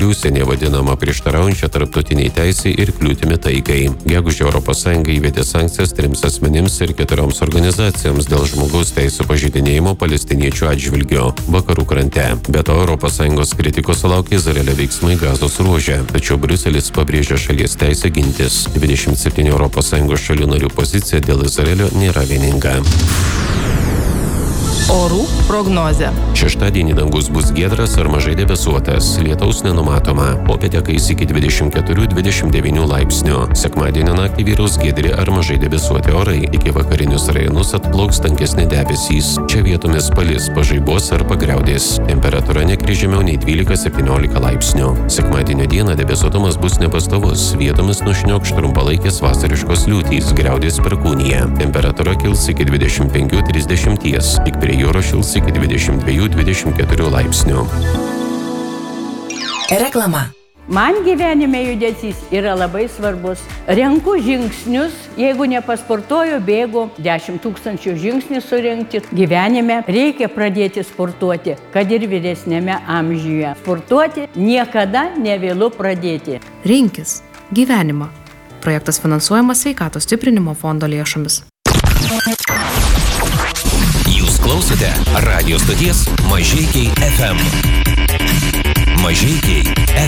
šalių seniai vadinama prieštaraujančia tarptautiniai teisei ir kliūtimi taikai. Gegužę ES įvedė sankcijas 3 asmenims ir 4 organizacijoms dėl žmogaus teisų pažeidinėjimo palestiniečių atžvilgiu vakarų krante. Be to, ES kritikos sulaukė Izraelio veiksmai Gazos ruože, tačiau Briuselis pabrėžia šalies teisę gintis. 27 ES šalių narių pozicija dėl Izraelio nėra vieninga. Orų prognozė. Šeštadienį dangus bus giedras ar mažai debesuotas, lietaus nenumatoma. Popietę kais iki 24-29 laipsnių. Sekmadienio naktį vyraus giedri ar mažai debesuoti orai, iki vakarinius rajonus atplauks tankesni debesys. Čia vietomis palis, pažaibos ar pagriaudės. Temperatūra nekris žemiau nei 12-17 laipsnių. Sekmadienio dieną debesuotumas bus nepastovus, vietomis nušniokš trumpalaikės vasariškos liūtys, griaudės perkūnija. Temperatūra kils iki 25-30, tik prie jūros šils iki 22-24 laipsnių. Reklama. Man gyvenime judesys yra labai svarbus. Renku žingsnius, jeigu nepasportuoju, bėgu 10 000 žingsnių surinkti. Gyvenime reikia pradėti sportuoti, kad ir vyresnėme amžiuje. Sportuoti niekada nevėlu pradėti. Rinkis gyvenimą. Projektas finansuojamas Sveikatos stiprinimo fondo lėšomis. Jūs klausote radio stoties Mažeikiai FM. Mažeikiai